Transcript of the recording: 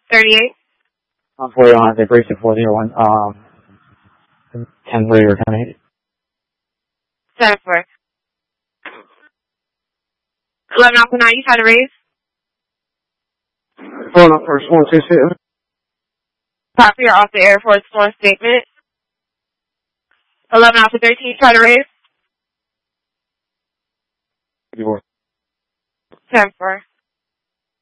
38. On 40 on, they brace it 401, 10 3 or 10 8. 7 4. 11 Alpha 9, you try to raise? Phone up first, 126. Copy, you're off the air for a sworn statement. 11 Alpha 13, you try to raise? 10 4.